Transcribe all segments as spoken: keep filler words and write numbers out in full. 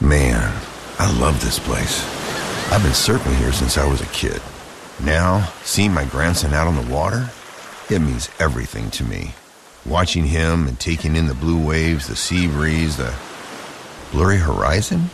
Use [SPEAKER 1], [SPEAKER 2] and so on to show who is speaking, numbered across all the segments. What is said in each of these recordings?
[SPEAKER 1] Man, I love this place. I've been surfing here since I was a kid. Now, seeing my grandson out on the water, it means everything to me. Watching him and taking in the blue waves, the sea breeze, the blurry horizon.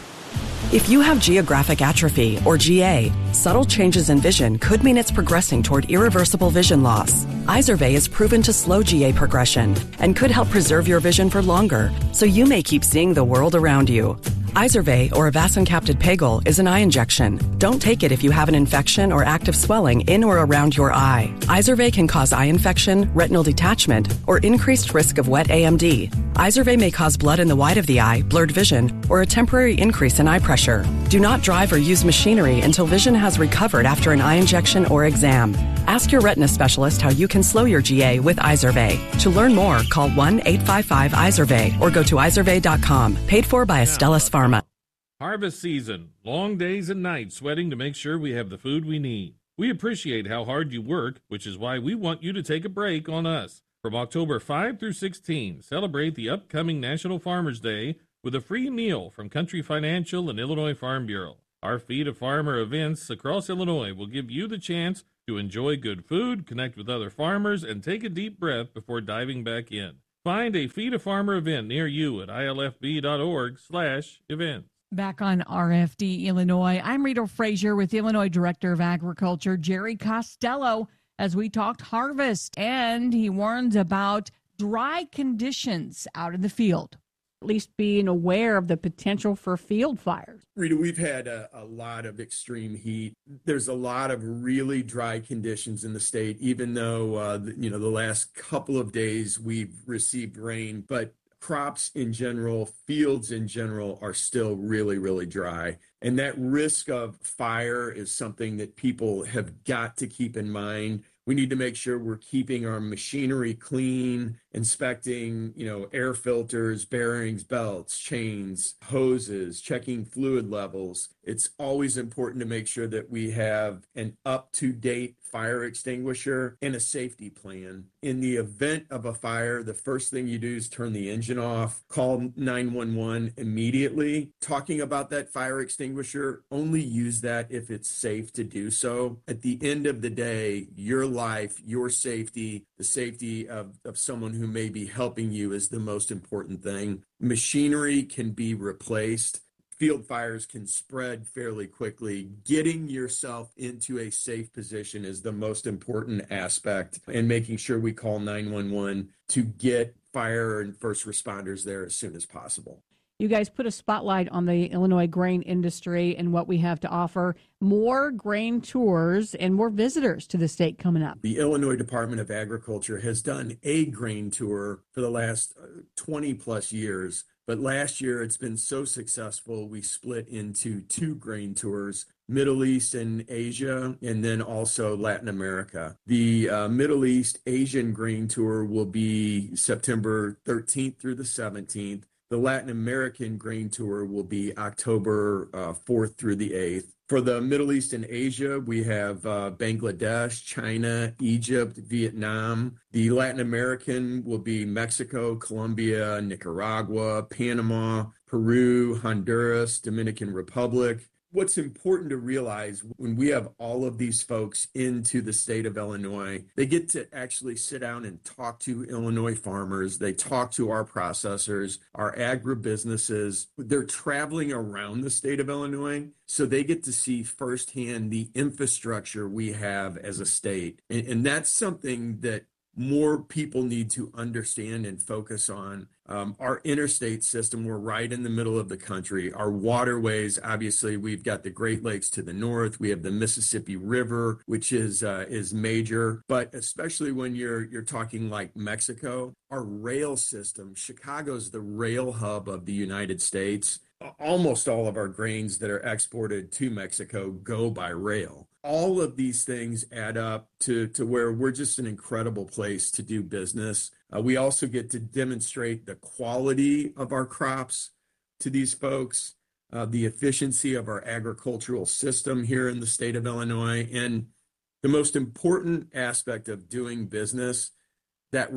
[SPEAKER 2] If you have geographic atrophy, or G A, subtle changes in vision could mean it's progressing toward irreversible vision loss. Izervay is proven to slow G A progression and could help preserve your vision for longer, so you may keep seeing the world around you. Izervay, or avacincaptad pegol, is an eye injection. Don't take it if you have an infection or active swelling in or around your eye. Izervay can cause eye infection, retinal detachment, or increased risk of wet A M D. Izervay may cause blood in the white of the eye, blurred vision, or a temporary increase in eye pressure. Do not drive or use machinery until vision has recovered after an eye injection or exam. Ask your retina specialist how you can slow your G A with Izervay. To learn more, call one eight five five Izervay or go to izervay dot com. Paid for by Astellas Pharma.
[SPEAKER 3] Harvest season, long days and nights sweating to make sure we have the food we need. We appreciate how hard you work, which is why we want you to take a break on us. From October fifth through sixteenth, celebrate the upcoming National Farmers Day with a free meal from Country Financial and Illinois Farm Bureau. Our Feed a Farmer events across Illinois will give you the chance to enjoy good food, connect with other farmers, and take a deep breath before diving back in. Find a Feed a Farmer event near you at I L F B dot org slash events.
[SPEAKER 4] Back on R F D Illinois, I'm Rita Frazier with Illinois Director of Agriculture, Jerry Costello, as we talked harvest, and he warns about dry conditions out in the field.
[SPEAKER 5] At least being aware of the potential for field fires.
[SPEAKER 6] Rita, we've had a, a lot of extreme heat. There's a lot of really dry conditions in the state, even though, uh, the, you know, the last couple of days we've received rain, but crops in general, fields in general are still really, really dry. And that risk of fire is something that people have got to keep in mind. We need to make sure we're keeping our machinery clean, inspecting, you know, air filters, bearings, belts, chains, hoses, checking fluid levels. It's always important to make sure that we have an up-to-date fire extinguisher and a safety plan. In the event of a fire, the first thing you do is turn the engine off, call nine one one immediately. Talking about that fire extinguisher, only use that if it's safe to do so. At the end of the day, your life, your safety, the safety of, of someone who may be helping you is the most important thing. Machinery can be replaced. Field fires can spread fairly quickly. Getting yourself into a safe position is the most important aspect, and making sure we call nine one one to get fire and first responders there as soon as possible.
[SPEAKER 5] You guys put a spotlight on the Illinois grain industry and what we have to offer. More grain tours and more visitors to the state coming up.
[SPEAKER 6] The Illinois Department of Agriculture has done a grain tour for the last twenty plus years. But last year, it's been so successful, we split into two grain tours, Middle East and Asia, and then also Latin America. The uh, Middle East Asian grain tour will be September thirteenth through the seventeenth. The Latin American grain tour will be October uh, fourth through the eighth. For the Middle East and Asia, we have uh, Bangladesh, China, Egypt, Vietnam. The Latin American will be Mexico, Colombia, Nicaragua, Panama, Peru, Honduras, Dominican Republic. What's important to realize when we have all of these folks into the state of Illinois, they get to actually sit down and talk to Illinois farmers. They talk to our processors, our agribusinesses. They're traveling around the state of Illinois, so they get to see firsthand the infrastructure we have as a state. And, and that's something that more people need to understand and focus on. Um, our interstate system, we're right in the middle of the country. Our waterways, obviously, we've got the Great Lakes to the north. We have the Mississippi River, which is uh, is major. But especially when you're you're talking like Mexico, our rail system, Chicago's the rail hub of the United States. Almost all of our grains that are exported to Mexico go by rail. All of these things add up to, to where we're just an incredible place to do business. Uh, we also get to demonstrate the quality of our crops to these folks, uh, the efficiency of our agricultural system here in the state of Illinois, and the most important aspect of doing business, that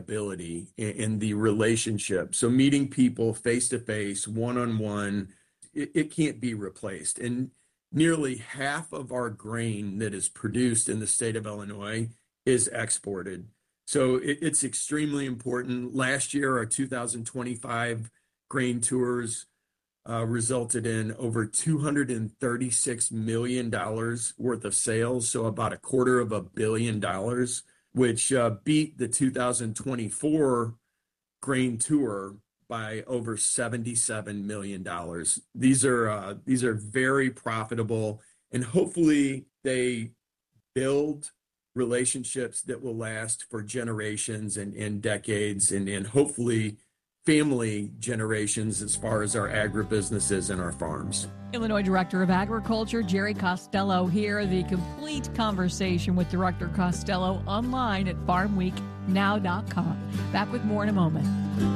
[SPEAKER 6] reliability and the relationship. So meeting people face to face, one on one, it, it can't be replaced. And nearly half of our grain that is produced in the state of Illinois is exported. So it, it's extremely important. Last year, our two thousand twenty-five grain tours uh, resulted in over two hundred thirty-six million dollars worth of sales, so about a quarter of a billion dollars, which uh, beat the two thousand twenty-four grain tour by over seventy-seven million dollars. These are uh, these are very profitable, and hopefully they build relationships that will last for generations and, and decades, and, and hopefully family generations as far as our agribusinesses and our farms.
[SPEAKER 4] Illinois Director of Agriculture Jerry Costello here. The complete conversation with Director Costello online at farm week now dot com. Back with more in a moment.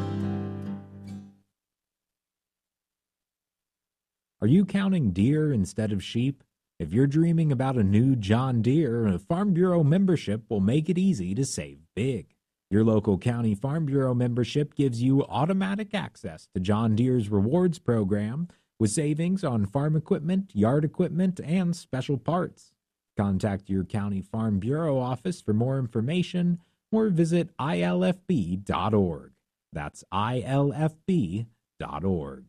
[SPEAKER 7] Are you counting deer instead of sheep? If you're dreaming about a new John Deere, a Farm Bureau membership will make it easy to save big. Your local county Farm Bureau membership gives you automatic access to John Deere's rewards program with savings on farm equipment, yard equipment, and special parts. Contact your county Farm Bureau office for more information or visit I L F B dot org. That's I L F B dot org.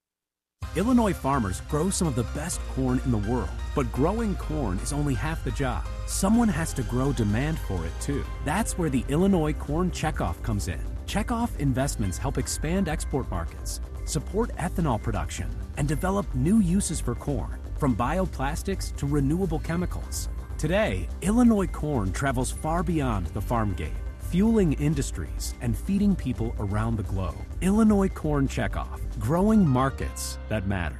[SPEAKER 8] Illinois farmers grow some of the best corn in the world, but growing corn is only half the job. Someone has to grow demand for it too. That's where the Illinois Corn Checkoff comes in. Checkoff investments help expand export markets, support ethanol production, and develop new uses for corn, from bioplastics to renewable chemicals. Today, Illinois corn travels far beyond the farm gate, fueling industries and feeding people around the globe. Illinois Corn Checkoff, growing markets that matter.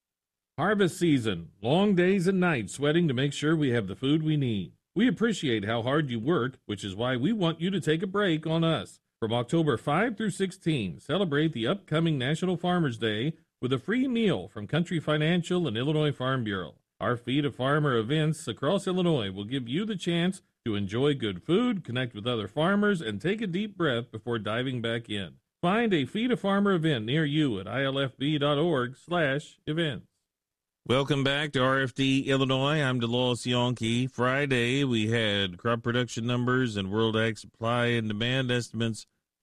[SPEAKER 3] Harvest season, long days and nights sweating to make sure we have the food we need. We appreciate how hard you work, which is why we want you to take a break on us. From October fifth through sixteenth, celebrate the upcoming National Farmers Day with a free meal from Country Financial and Illinois Farm Bureau. Our Feed a Farmer events across Illinois will give you the chance to enjoy good food, connect with other farmers, and take a deep breath before diving back in. Find a Feed a Farmer event near you at I L F B dot org slash events. Welcome back to R F D Illinois. I'm DeLois Yonke. Friday, we had crop production numbers and World Ag Supply and demand estimates,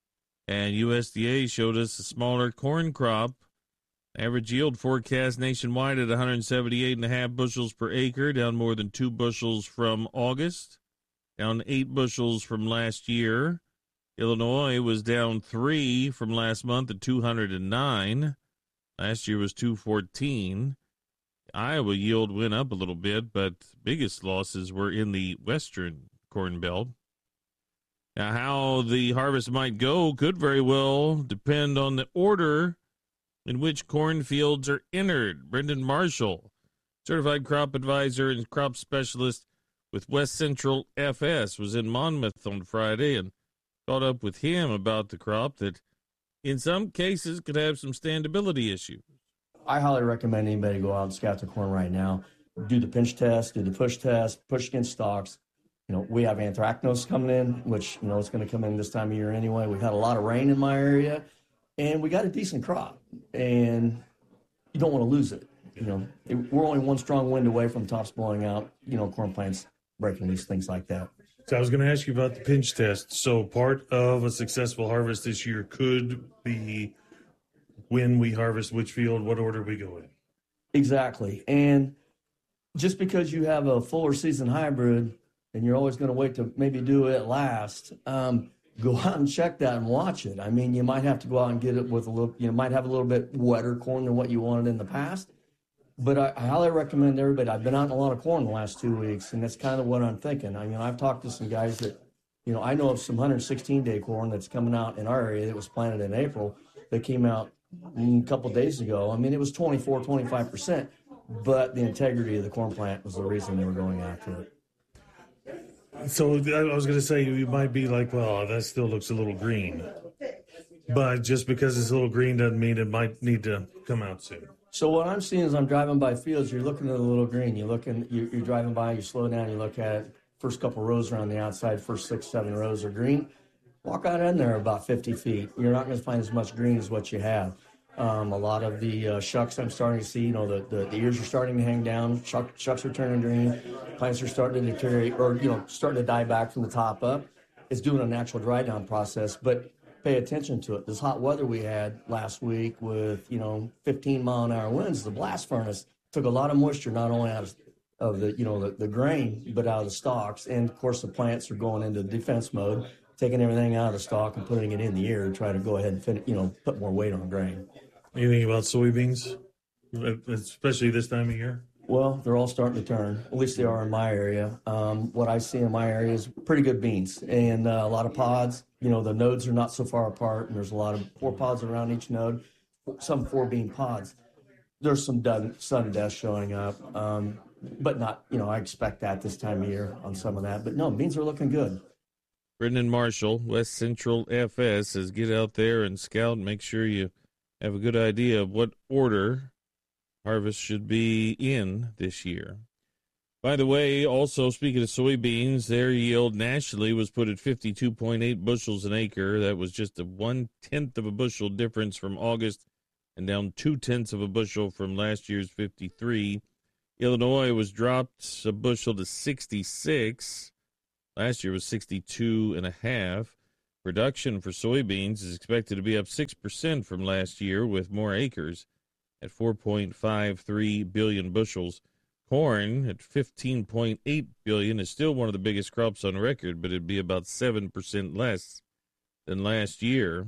[SPEAKER 3] and U S D A showed us a smaller corn crop. Average yield forecast nationwide at one hundred seventy-eight point five bushels per acre, down more than two bushels from August, down eight bushels from last year. Illinois was down three from last month at two hundred nine. Last year was two fourteen. Iowa yield went up a little bit, but biggest losses were in the western corn belt. Now, how the harvest might go could very well depend on the order in which cornfields are entered. Brendan Marshall, certified crop advisor and crop specialist with West Central F S, was in Monmouth on Friday and caught up with him about the crop that in some cases could have some standability issues.
[SPEAKER 9] I highly recommend anybody go out and scout the corn right now. Do the pinch test, do the push test, push against stalks. You know, we have anthracnose coming in, which, you know, it's going to come in this time of year anyway. We've had a lot of rain in my area, and we got a decent crop, and you don't want to lose it. You know, it, we're only one strong wind away from tops blowing out, you know, corn plants breaking loose, things like that.
[SPEAKER 10] So I was going to ask you about the pinch test. So part of a successful harvest this year could be when we harvest which field, what order we go in.
[SPEAKER 9] Exactly. And just because you have a fuller season hybrid and you're always going to wait to maybe do it last, um, go out and check that and watch it. I mean, you might have to go out and get it with a little, you know, might have a little bit wetter corn than what you wanted in the past. But I, I highly recommend everybody. I've been out in a lot of corn the last two weeks, and that's kind of what I'm thinking. I mean, I've talked to some guys that, you know, I know of some one hundred sixteen day corn that's coming out in our area that was planted in April that came out a couple of days ago. I mean, it was twenty-four, twenty-five percent, but the integrity of the corn plant was the reason they were going after it.
[SPEAKER 10] So I was going to say, you might be like, well, that still looks a little green. But just because it's a little green doesn't mean it might need to come out soon.
[SPEAKER 9] So what I'm seeing is I'm driving by fields, you're looking at a little green. You look in, you're, you're driving by, you slow down, you look at it. First couple rows around the outside, first six, seven rows are green. Walk out in there about fifty feet. You're not going to find as much green as what you have. Um, a lot of the uh, shucks I'm starting to see, you know, the, the, the ears are starting to hang down, shuck, shucks are turning green, plants are starting to deteriorate, or, you know, starting to die back from the top up. It's doing a natural dry down process, but pay attention to it. This hot weather we had last week with, you know, fifteen mile an hour winds, the blast furnace took a lot of moisture, not only out of, of the, you know, the, the grain, but out of the stalks. And of course the plants are going into defense mode, taking everything out of the stalk and putting it in the ear and trying to go ahead and, fin- you know, put more weight on grain.
[SPEAKER 10] Anything about soybeans, especially this time of year?
[SPEAKER 9] Well, they're all starting to turn. At least they are in my area. Um, what I see in my area is pretty good beans and uh, a lot of pods. You know, the nodes are not so far apart, and there's a lot of four pods around each node, some four bean pods. There's some dun- sudden death showing up, um, but not, you know, I expect that this time of year on some of that. But no, beans are looking good.
[SPEAKER 3] Brendan Marshall, West Central F S, says get out there and scout and make sure you have a good idea of what order harvest should be in this year. By the way, also speaking of soybeans, their yield nationally was put at fifty-two point eight bushels an acre. That was just a one-tenth of a bushel difference from August and down two-tenths of a bushel from last year's fifty-three. Illinois was dropped a bushel to sixty-six. Last year was sixty-two and a half. Production for soybeans is expected to be up six percent from last year with more acres at four point five three billion bushels. Corn at fifteen point eight billion is still one of the biggest crops on record, but it'd be about seven percent less than last year.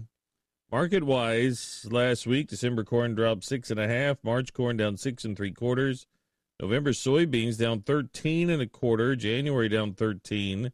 [SPEAKER 3] Market-wise, last week, December corn dropped six and a half, March corn down six and three quarters, November soybeans down thirteen and a quarter, January down thirteen.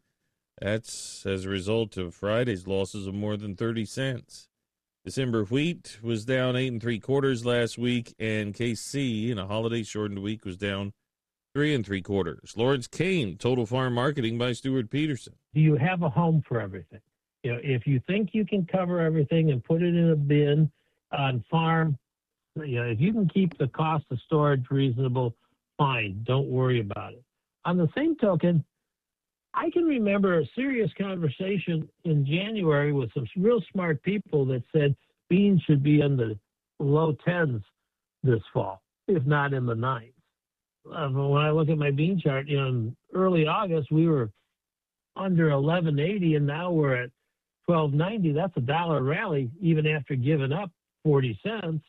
[SPEAKER 3] That's as a result of Friday's losses of more than thirty cents. December wheat was down eight and three quarters last week, and K C in a holiday-shortened week was down three and three quarters. Lawrence Kane, Total Farm Marketing by Stuart Peterson.
[SPEAKER 11] Do you have a home for everything? You know, if you think you can cover everything and put it in a bin on farm, you know, if you can keep the cost of storage reasonable, fine. Don't worry about it. On the same token, I can remember a serious conversation in January with some real smart people that said beans should be in the low tens this fall, if not in the nines. Uh, when I look at my bean chart, you know, in early August, we were under eleven eighty, and now we're at twelve ninety. That's a dollar rally, even after giving up forty cents.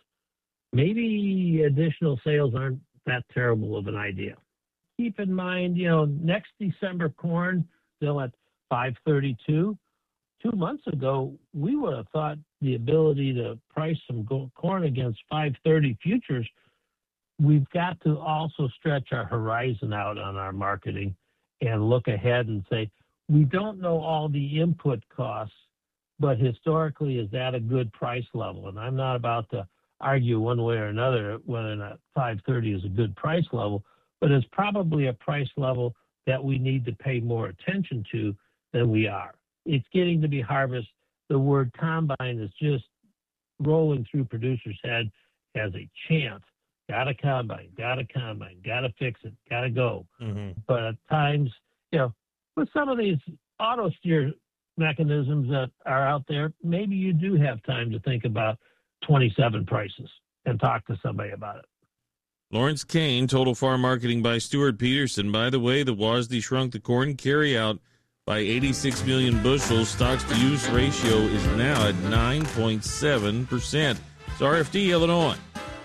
[SPEAKER 11] Maybe additional sales aren't that terrible of an idea. Keep in mind, you know, next December corn still at five thirty-two. Two months ago, we would have thought the ability to price some corn against five thirty futures. We've got to also stretch our horizon out on our marketing and look ahead and say, we don't know all the input costs, but historically, is that a good price level? And I'm not about to argue one way or another whether or not five thirty is a good price level, but it's probably a price level that we need to pay more attention to than we are. It's getting to be harvest. The word combine is just rolling through producers' head as a chant. Got to combine, got to combine, got to fix it, got to go. Mm-hmm. But at times, you know, with some of these auto steer mechanisms that are out there, maybe you do have time to think about twenty-seven prices and talk to somebody about it.
[SPEAKER 3] Lawrence Kane, Total Farm Marketing by Stuart Peterson. By the way, the W A S D shrunk the corn carryout by eighty-six million bushels. Stocks-to-use ratio is now at nine point seven percent. It's R F D, Illinois.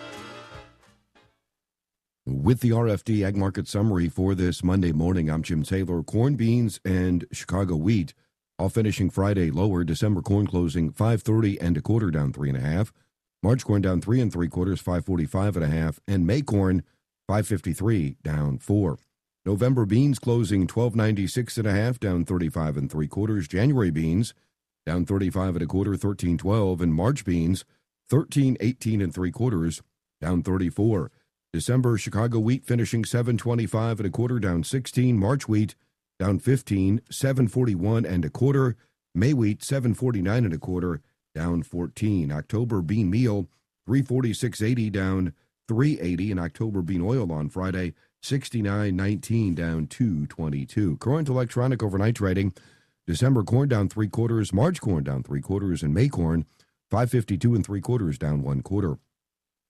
[SPEAKER 12] With the R F D Ag Market Summary for this Monday morning, I'm Jim Taylor. Corn, beans, and Chicago wheat all finishing Friday lower. December corn closing five thirty and a quarter, down three and a half. March corn down three and three quarters, five forty-five and a half. And May corn five fifty-three, down four. November beans closing twelve ninety-six and a half, down thirty-five and three quarters. January beans down thirty-five and a quarter, thirteen twelve. And March beans thirteen eighteen and three quarters, down thirty-four. December Chicago wheat finishing seven twenty-five and a quarter, down sixteen. March wheat down fifteen, seven forty-one and a quarter. May wheat seven forty-nine and a quarter, down fourteen. October bean meal three forty-six eighty, down three eighty. And October bean oil on Friday sixty-nine nineteen, down two twenty-two. Current electronic overnight trading: December corn down three quarters, March corn down three quarters, and May corn five fifty-two and three quarters, down one quarter.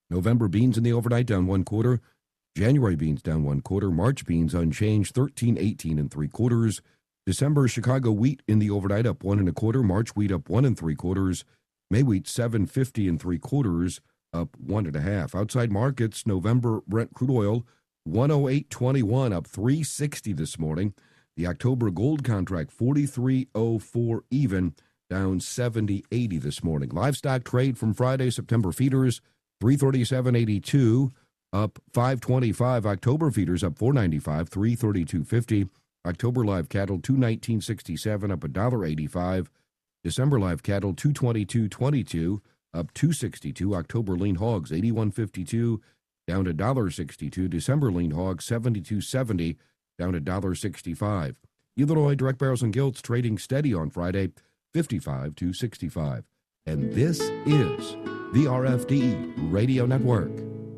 [SPEAKER 12] November beans in the overnight down one quarter. January beans down one quarter. March beans unchanged, thirteen eighteen and three quarters. December Chicago wheat in the overnight up one and a quarter. March wheat up one and three quarters. May wheat seven fifty and three quarters, up one and a half. Outside markets, November Brent crude oil one oh eight twenty-one, up three sixty this morning. The October gold contract forty-three oh four even, down seventy eighty this morning. Livestock trade from Friday, September feeders three thirty-seven eighty-two, up five twenty-five. October feeders up four ninety-five, three thirty-two fifty. October live cattle two nineteen sixty-seven, up one eighty-five. December live cattle two twenty-two twenty-two, up two sixty-two. October lean hogs eighty-one fifty-two, down to one sixty-two. December lean hogs seventy-two seventy, down to one sixty-five. Illinois direct barrels and gilts trading steady on Friday, fifty-five to sixty-five. And this is the R F D Radio Network.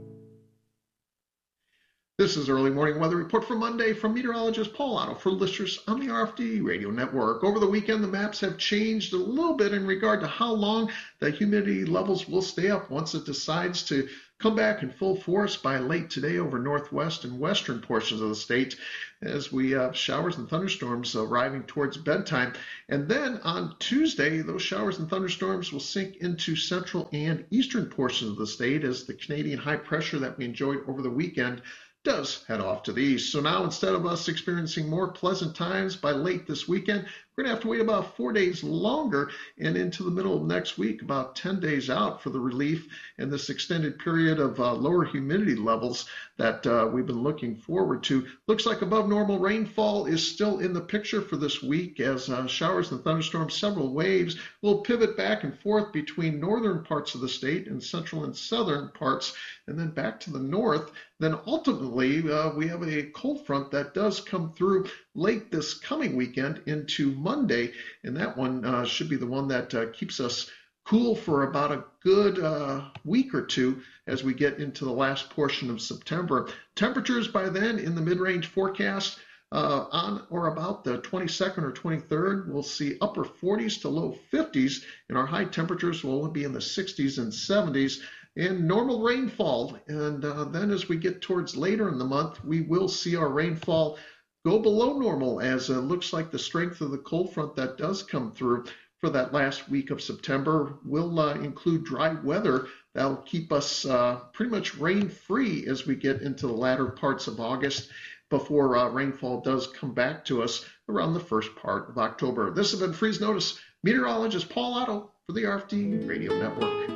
[SPEAKER 13] This is early morning weather report for Monday from meteorologist Paul Otto for listeners on the R F D Radio Network. Over the weekend, the maps have changed a little bit in regard to how long the humidity levels will stay up once it decides to come back in full force by late today over northwest and western portions of the state as we have showers and thunderstorms arriving towards bedtime. And then on Tuesday, those showers and thunderstorms will sink into central and eastern portions of the state as the Canadian high pressure that we enjoyed over the weekend does head off to the east. So now instead of us experiencing more pleasant times by late this weekend, we're going to have to wait about four days longer and into the middle of next week, about ten days out for the relief and this extended period of uh, lower humidity levels that uh, we've been looking forward to. Looks like above normal rainfall is still in the picture for this week as uh, showers and thunderstorms, several waves will pivot back and forth between northern parts of the state and central and southern parts and then back to the north. Then ultimately, uh, we have a cold front that does come through late this coming weekend into Monday, and that one uh, should be the one that uh, keeps us cool for about a good uh, week or two as we get into the last portion of September. Temperatures by then in the mid-range forecast uh, on or about the twenty-second or twenty-third, we'll see upper forties to low fifties, and our high temperatures will only be in the sixties and seventies. And normal rainfall. And uh, then as we get towards later in the month, we will see our rainfall go below normal as it looks like the strength of the cold front that does come through for that last week of September will uh, include dry weather that'll keep us uh, pretty much rain-free as we get into the latter parts of August before uh, rainfall does come back to us around the first part of October. This has been Freeze Notice. Meteorologist Paul Otto for the R F D Radio Network.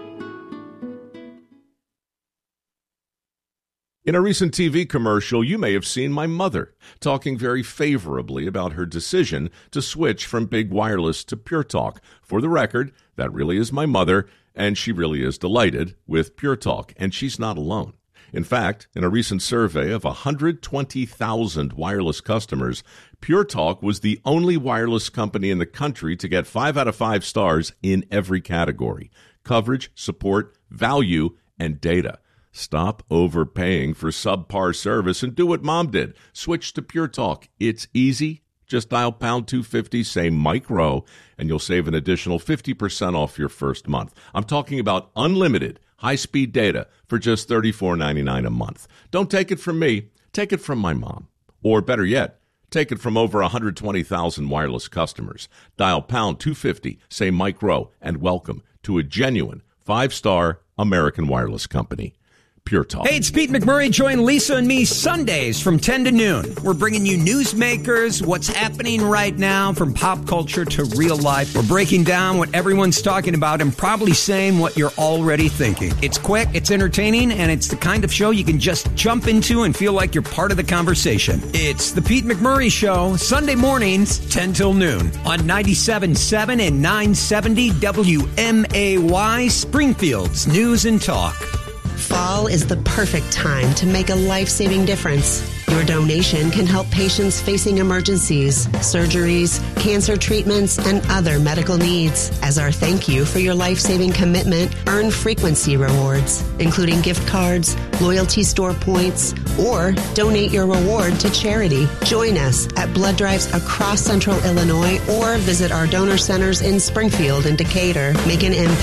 [SPEAKER 14] In a recent T V commercial, you may have seen my mother talking very favorably about her decision to switch from big wireless to Pure Talk. For the record, that really is my mother, and she really is delighted with Pure Talk, and she's not alone. In fact, in a recent survey of one hundred twenty thousand wireless customers, Pure Talk was the only wireless company in the country to get five out of five stars in every category: coverage, support, value, and data. Stop overpaying for subpar service and do what Mom did. Switch to Pure Talk. It's easy. Just dial pound two fifty, say Mike Rowe, and you'll save an additional fifty percent off your first month. I'm talking about unlimited high-speed data for just thirty-four ninety-nine a month. Don't take it from me. Take it from my mom. Or better yet, take it from over one hundred twenty thousand wireless customers. Dial pound two fifty, say Mike Rowe, and welcome to a genuine five-star American wireless company. Pure Talk.
[SPEAKER 15] Hey, it's Pete McMurray. Join Lisa and me Sundays from ten to noon. We're bringing you newsmakers, what's happening right now from pop culture to real life. We're breaking down what everyone's talking about and probably saying what you're already thinking. It's quick, it's entertaining, and it's the kind of show you can just jump into and feel like you're part of the conversation. It's the Pete McMurray Show, Sunday mornings, ten till noon on ninety-seven point seven and nine seventy W M A Y, Springfield's News and Talk.
[SPEAKER 16] Fall is the perfect time to make a life-saving difference. Your donation can help patients facing emergencies, surgeries, cancer treatments, and other medical needs. As our thank you for your life-saving commitment, earn frequency rewards, including gift cards, loyalty store points, or donate your reward to charity. Join us at blood drives across Central Illinois or visit our donor centers in Springfield and Decatur. Make an impact.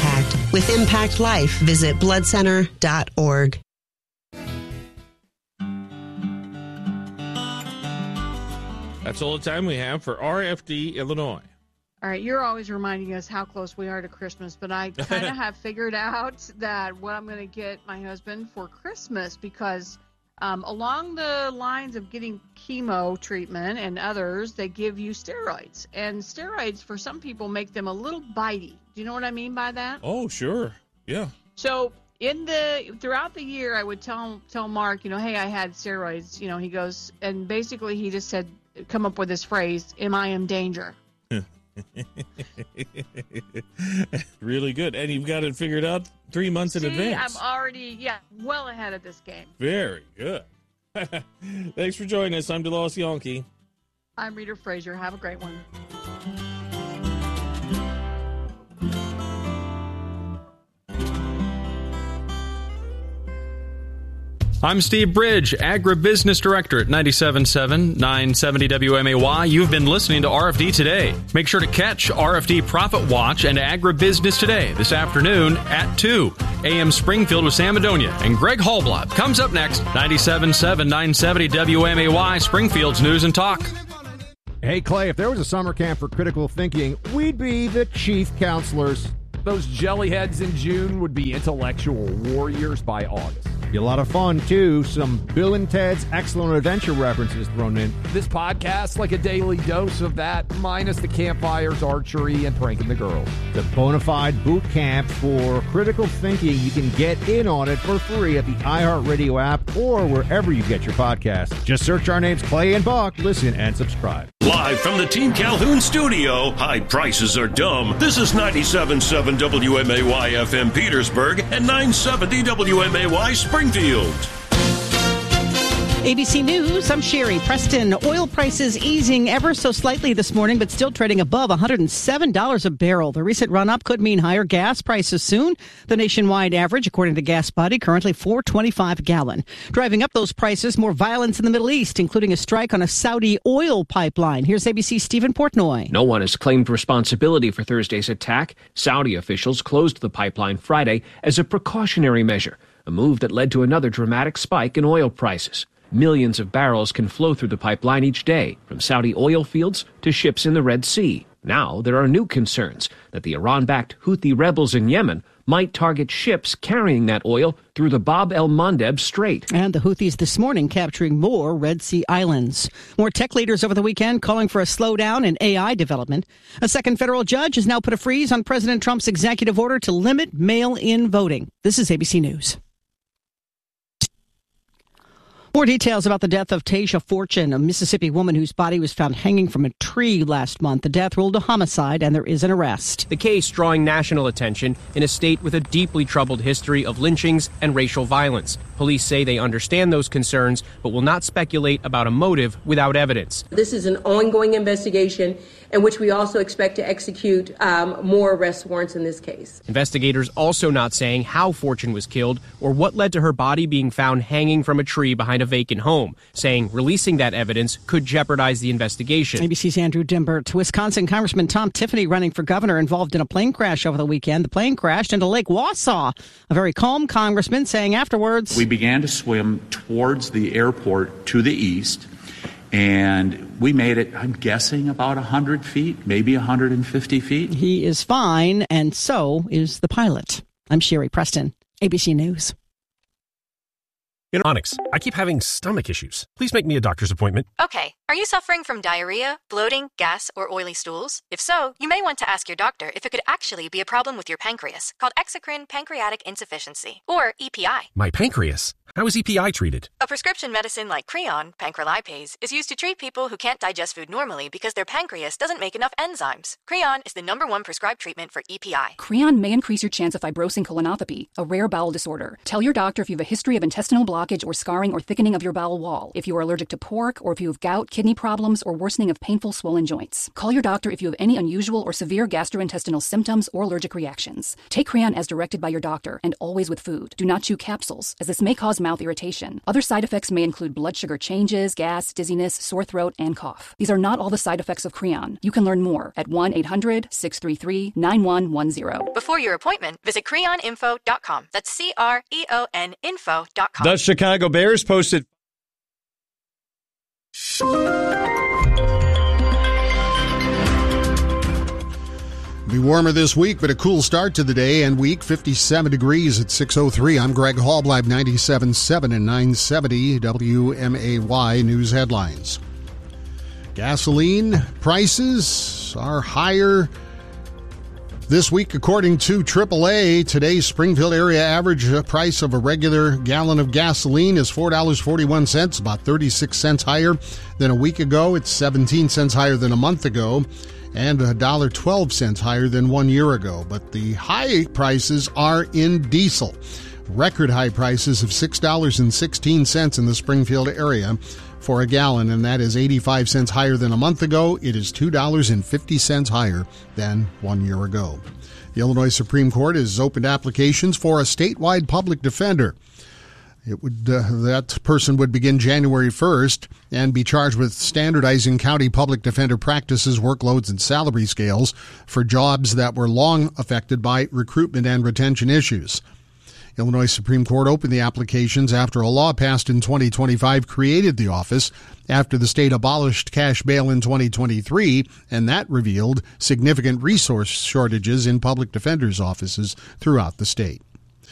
[SPEAKER 16] With Impact Life, visit blood center dot org.
[SPEAKER 3] That's all the time we have for R F D Illinois.
[SPEAKER 5] All right, you're always reminding us how close we are to Christmas, but I kind of have figured out that what I'm going to get my husband for Christmas, because um, along the lines of getting chemo treatment and others, they give you steroids. And steroids, for some people, make them a little bitey. Do you know what I mean by that?
[SPEAKER 3] Oh, sure. Yeah.
[SPEAKER 5] So in the throughout the year, I would tell tell Mark, you know, hey, I had steroids. You know, he goes, and basically he just said, come up with this phrase, am I in danger?
[SPEAKER 3] Really good. And you've got it figured out three months in
[SPEAKER 5] See,
[SPEAKER 3] advance.
[SPEAKER 5] I'm already, yeah, well ahead of this game.
[SPEAKER 3] Very good. Thanks for joining us. I'm DeLoss Yonke.
[SPEAKER 5] I'm Rita Frazier. Have a great one.
[SPEAKER 17] I'm Steve Bridge, Agribusiness Director at ninety-seven point seven, nine seventy W M A Y. You've been listening to R F D Today. Make sure to catch R F D Profit Watch and Agribusiness Today this afternoon at two. A M Springfield with Sam Madonia and Greg Hallblad comes up next. ninety-seven point seven, nine seventy W M A Y, Springfield's News and Talk.
[SPEAKER 18] Hey, Clay, if there was a summer camp for critical thinking, we'd be the chief counselors. Those jellyheads in June would be intellectual warriors by August. Be a lot of fun, too. Some Bill and Ted's Excellent Adventure references thrown in. This podcast, like a daily dose of that, minus the campfires, archery, and pranking the girls. The bona fide boot camp for critical thinking. You can get in on it for free at the iHeartRadio app or wherever you get your podcasts. Just search our names, Clay and Buck. Listen and subscribe.
[SPEAKER 19] Live from the Team Calhoun studio, high prices are dumb. This is ninety-seven point seven W M A Y F M Petersburg and nine seventy W M A Y Springfield.
[SPEAKER 20] A B C News, I'm Sherry Preston. Oil prices easing ever so slightly this morning, but still trading above one hundred seven dollars a barrel. The recent run-up could mean higher gas prices soon. The nationwide average, according to Gas Buddy, currently four twenty-five a gallon. Driving up those prices, more violence in the Middle East, including a strike on a Saudi oil pipeline. Here's A B C's Stephen Portnoy.
[SPEAKER 21] No one has claimed responsibility for Thursday's attack. Saudi officials closed the pipeline Friday as a precautionary measure, a move that led to another dramatic spike in oil prices. Millions of barrels can flow through the pipeline each day, from Saudi oil fields to ships in the Red Sea. Now there are new concerns that the Iran-backed Houthi rebels in Yemen might target ships carrying that oil through the Bab el-Mandeb Strait.
[SPEAKER 20] And the Houthis this morning capturing more Red Sea islands. More tech leaders over the weekend calling for a slowdown in A I development. A second federal judge has now put a freeze on President Trump's executive order to limit mail-in voting. This is A B C News. More details about the death of Tasia Fortune, a Mississippi woman whose body was found hanging from a tree last month. The death ruled a homicide, and there is an arrest.
[SPEAKER 22] The case drawing national attention in a state with a deeply troubled history of lynchings and racial violence. Police say they understand those concerns, but will not speculate about a motive without evidence.
[SPEAKER 23] This is an ongoing investigation in which we also expect to execute um, more arrest warrants in this case.
[SPEAKER 22] Investigators also not saying how Fortune was killed or what led to her body being found hanging from a tree behind a vacant home, saying releasing that evidence could jeopardize the investigation.
[SPEAKER 20] A B C's Andrew Dimbert. Wisconsin Congressman Tom Tiffany, running for governor, involved in a plane crash over the weekend. The plane crashed into Lake Wausau. A very calm congressman saying afterwards,
[SPEAKER 24] we began to swim towards the airport to the east, and we made it, I'm guessing, about one hundred feet, maybe one hundred fifty feet.
[SPEAKER 20] He is fine, and so is the pilot. I'm Sherry Preston, A B C News.
[SPEAKER 25] In Onyx, I keep having stomach issues. Please make me a doctor's appointment.
[SPEAKER 26] Okay, are you suffering from diarrhea, bloating, gas, or oily stools? If so, you may want to ask your doctor if it could actually be a problem with your pancreas, called exocrine pancreatic insufficiency, or E P I.
[SPEAKER 25] My pancreas? How is E P I treated?
[SPEAKER 26] A prescription medicine like Creon, pancrelipase, is used to treat people who can't digest food normally because their pancreas doesn't make enough enzymes. Creon is the number one prescribed treatment for E P I.
[SPEAKER 27] Creon may increase your chance of fibrosing colonopathy, a rare bowel disorder. Tell your doctor if you have a history of intestinal blockage
[SPEAKER 1] blockage or scarring or thickening of your bowel wall, if you are allergic to pork, or if you have gout, kidney problems, or worsening of painful swollen joints. Call your doctor if you have any unusual or severe gastrointestinal symptoms or allergic reactions. Take Creon as directed by your doctor and always with food. Do not chew capsules, as this may cause mouth irritation. Other side effects may include blood sugar changes, gas, dizziness, sore throat, and cough. These are not all the side effects of Creon. You can learn more at one eight hundred six three three nine one one zero.
[SPEAKER 26] Before your appointment, visit creon info dot com. That's C R E O N info dot com.
[SPEAKER 2] The Chicago Bears posted.
[SPEAKER 4] Be warmer this week, but a cool start to the day and week. fifty-seven degrees at six oh three. I'm Greg Hallbleib, ninety-seven point seven and nine seventy W M A Y News Headlines. Gasoline prices are higher this week, according to triple A. Today's Springfield area average price of a regular gallon of gasoline is four dollars and forty-one cents, about thirty-six cents higher than a week ago. It's seventeen cents higher than a month ago, and one dollar and twelve cents higher than one year ago. But the high prices are in diesel. Record high prices of six dollars and sixteen cents in the Springfield area for a gallon, and that is eighty-five cents higher than a month ago. It is two dollars and fifty cents higher than one year ago. The Illinois Supreme Court has opened applications for a statewide public defender. It would uh, that person would begin January first and be charged with standardizing county public defender practices, workloads, and salary scales for jobs that were long affected by recruitment and retention issues. Illinois Supreme Court opened the applications after a law passed in twenty twenty-five created the office after the state abolished cash bail in twenty twenty-three, and that revealed significant resource shortages in public defenders' offices throughout the state.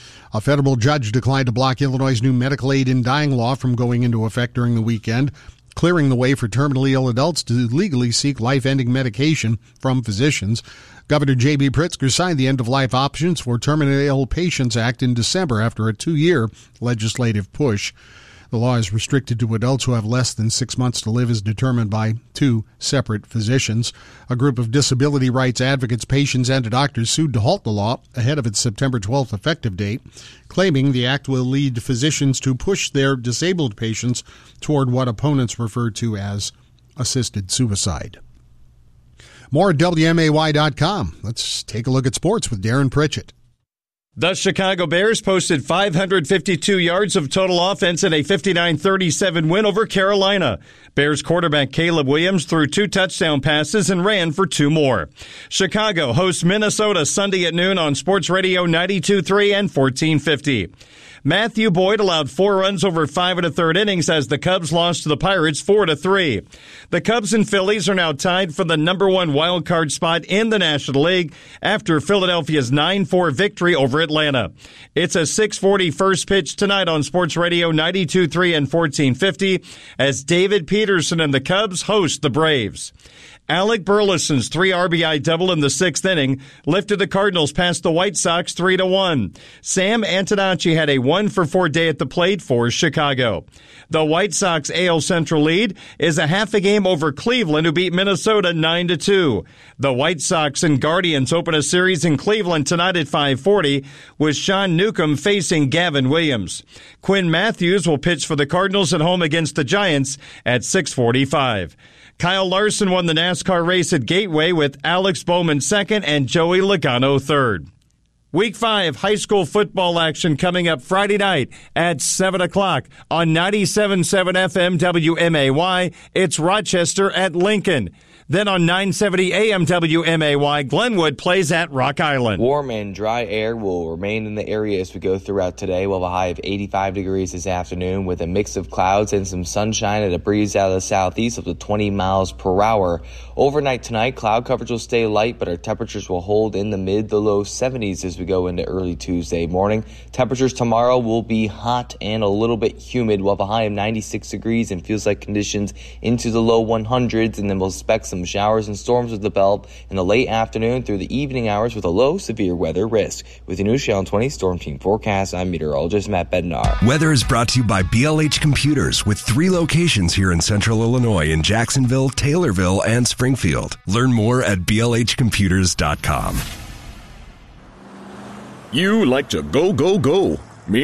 [SPEAKER 4] A federal judge declined to block Illinois' new medical aid in dying law from going into effect during the weekend, clearing the way for terminally ill adults to legally seek life-ending medication from physicians. Governor J B. Pritzker signed the End-of-Life Options for Terminally Ill Patients Act in December after a two-year legislative push. The law is restricted to adults who have less than six months to live as determined by two separate physicians. A group of disability rights advocates, patients, and doctors sued to halt the law ahead of its September twelfth effective date, claiming the act will lead physicians to push their disabled patients toward what opponents refer to as assisted suicide. More at W M A Y dot com. Let's take a look at sports with Darren Pritchett.
[SPEAKER 2] The Chicago Bears posted five hundred fifty-two yards of total offense in a fifty-nine thirty-seven win over Carolina. Bears quarterback Caleb Williams threw two touchdown passes and ran for two more. Chicago hosts Minnesota Sunday at noon on Sports Radio ninety-two point three and fourteen fifty. Matthew Boyd allowed four runs over five and a third innings as the Cubs lost to the Pirates four to three. The Cubs and Phillies are now tied for the number one wild card spot in the National League after Philadelphia's nine four victory over Atlanta. It's a six forty first pitch tonight on Sports Radio ninety-two point three and fourteen fifty as David Peterson and the Cubs host the Braves. Alec Burleson's three R B I double in the sixth inning lifted the Cardinals past the White Sox three to one. Sam Antonacci had a one for four day at the plate for Chicago. The White Sox A L Central lead is a half a game over Cleveland, who beat Minnesota nine to two. The White Sox and Guardians open a series in Cleveland tonight at five forty, with Sean Newcomb facing Gavin Williams. Quinn Matthews will pitch for the Cardinals at home against the Giants at six forty-five. Kyle Larson won the NASCAR race at Gateway with Alex Bowman second and Joey Logano third. Week five high school football action coming up Friday night at seven o'clock on ninety-seven point seven F M W M A Y. It's Rochester at Lincoln. Then on nine seventy A M W M A Y, Glenwood plays at Rock Island.
[SPEAKER 6] Warm and dry air will remain in the area as we go throughout today. We'll have a high of eighty-five degrees this afternoon with a mix of clouds and some sunshine and a breeze out of the southeast up to twenty miles per hour. Overnight tonight, cloud coverage will stay light, but our temperatures will hold in the mid to low seventies as we go into early Tuesday morning. Temperatures tomorrow will be hot and a little bit humid. We'll have a high of ninety-six degrees and feels like conditions into the low hundreds, and then we'll expect some showers and storms with the belt in the late afternoon through the evening hours with a low severe weather risk. With the new Channel twenty Storm Team forecast, I'm meteorologist Matt Bednar.
[SPEAKER 7] Weather is brought to you by B L H Computers with three locations here in Central Illinois in Jacksonville, Taylorville, and Springfield. Learn more at B L H computers dot com.
[SPEAKER 19] You like to go, go, go. Me?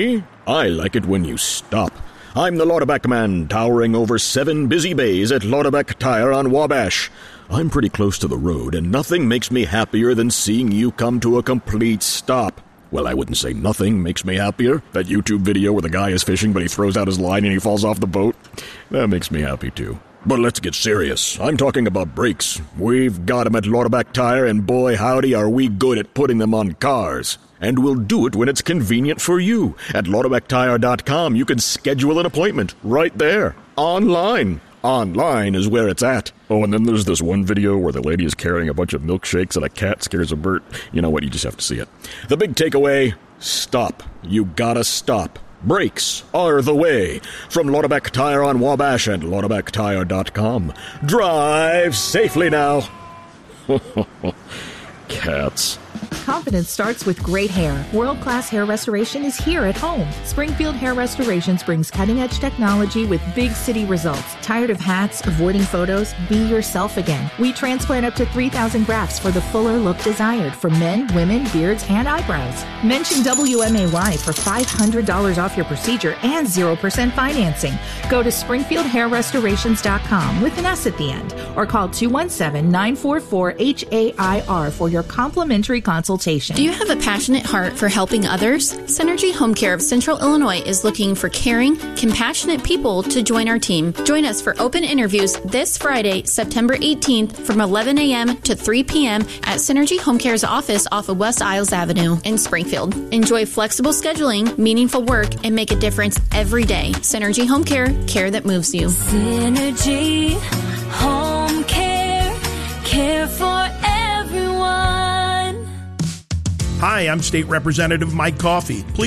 [SPEAKER 8] I like it when you stop. I'm the Lauterbach man, towering over seven busy bays at Lauterbach Tire on Wabash. I'm pretty close to the road, and nothing makes me happier than seeing you come to a complete stop. Well, I wouldn't say nothing makes me happier. That YouTube video where the guy is fishing, but he throws out his line and he falls off the boat, that makes me happy too. But let's get serious. I'm talking about brakes. We've got them at Lauterbach Tire, and boy howdy are we good at putting them on cars. And we'll do it when it's convenient for you. At Lauterbach Tire dot com, you can schedule an appointment right there, online. Online is where it's at. Oh, and then there's this one video where the lady is carrying a bunch of milkshakes and a cat scares a bird. You know what? You just have to see it. The big takeaway, stop. You gotta stop. Brakes are the way. From Lauterbach Tire on Wabash and Lauterbach Tire dot com. Drive safely now. Cats.
[SPEAKER 9] Confidence starts with great hair. World-class hair restoration is here at home. Springfield Hair Restorations brings cutting-edge technology with big city results. Tired of hats, avoiding photos? Be yourself again. We transplant up to three thousand grafts for the fuller look desired for men, women, beards, and eyebrows. Mention W M A Y for five hundred dollars off your procedure and zero percent financing. Go to Springfield Hair Restorations dot com with an S at the end or call two one seven, nine four four, H A I R for your complimentary consultation.
[SPEAKER 10] Do you have a passionate heart for helping others? Synergy Home Care of Central Illinois is looking for caring, compassionate people to join our team. Join us for open interviews this Friday, September eighteenth from eleven a.m. to three p.m. at Synergy Home Care's office off of West Isles Avenue in Springfield. Enjoy flexible scheduling, meaningful work, and make a difference every day. Synergy Home Care, care that moves you.
[SPEAKER 11] Synergy Home Care, care for everyone.
[SPEAKER 12] Hi, I'm State Representative Mike Coffey. Please